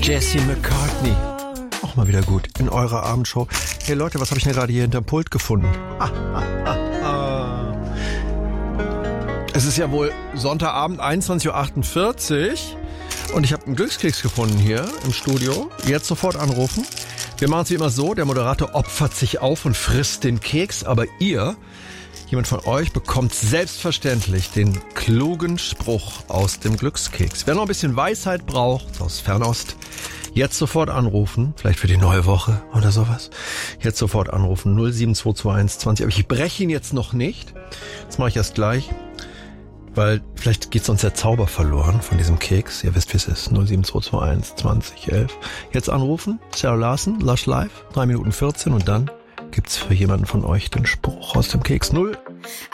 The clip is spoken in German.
Jesse McCartney. Auch mal wieder gut in eurer Abendshow. Hey Leute, was habe ich denn gerade hier hinterm Pult gefunden? Es ist ja wohl Sonntagabend, 21.48 Uhr. Und ich habe einen Glückskeks gefunden hier im Studio. Jetzt sofort anrufen. Wir machen es wie immer so, der Moderator opfert sich auf und frisst den Keks. Aber ihr, jemand von euch, bekommt selbstverständlich den klugen Spruch aus dem Glückskeks. Wer noch ein bisschen Weisheit braucht, aus Fernost, jetzt sofort anrufen. Vielleicht für die neue Woche oder sowas. Jetzt sofort anrufen. 07221 20. Aber ich breche ihn jetzt noch nicht. Das mache ich erst gleich. Weil vielleicht geht sonst der Zauber verloren von diesem Keks. Ihr wisst, wie es ist. 07221 20 11. Jetzt anrufen. Sarah Larsen, Lush Live. 3 Minuten 14 und dann gibt's für jemanden von euch den Spruch aus dem Keks. 0